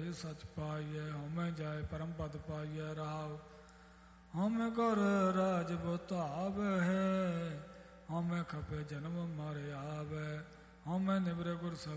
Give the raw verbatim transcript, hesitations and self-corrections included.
ਸੋਈ ਸਚ ਪਾਈਐ। ਹਉਮੈ ਜਾਏ ਪਰਮ ਪਦ ਪਾਈਐ ਰਹਾਉ। ਹਉਮੈ ਕਰ ਰਾਜ ਬਤਾਵਹਿ, ਹਉਮੈ ਖਪੇ ਜਨਮ ਮਰ ਆਵੈ। ਹਉਮੈ ਨਿਵਰੇ ਗੁਰ